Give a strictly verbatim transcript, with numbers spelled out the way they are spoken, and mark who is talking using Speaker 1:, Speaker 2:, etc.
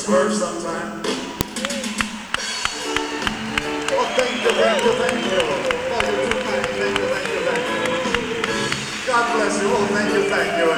Speaker 1: verse sometime. Oh, thank you, thank you, thank you. Oh, you're too kind. Thank you, thank you, thank you. God bless you. Oh, thank you, thank you.